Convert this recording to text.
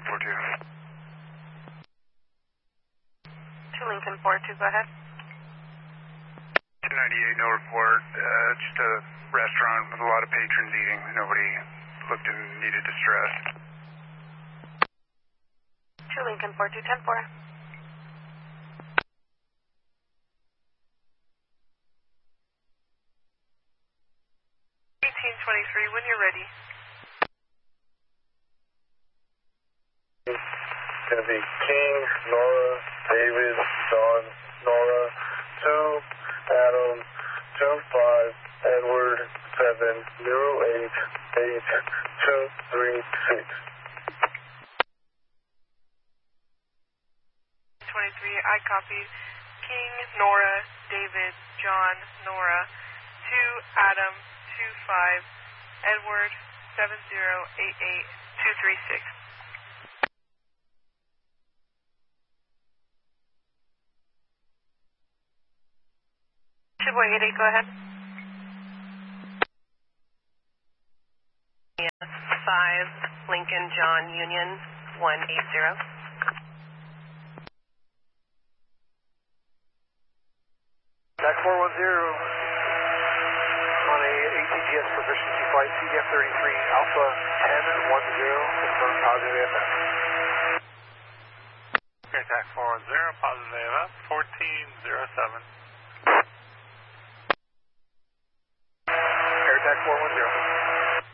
To Lincoln 42, go ahead. 298, no report. Just a restaurant with a lot of patrons eating. Nobody looked in needed distress. To Lincoln 42, 10-4. 1823, when you're ready. It's going to be King, Nora, David, John, Nora, 2, Adam, 25, Edward, 7, 08, 8, 2, 3, 6. 23, I copied. King, Nora, David, John, Nora, 2, Adam, 25, Edward, 70, 88, 236. Boy 88, go ahead. 5, Lincoln, John, Union, 180. Back 410 on a ATGS proficiency flight, CDF 33, Alpha 1010, confirm positive AFF. Air TAC 410, positive AFF, 1407.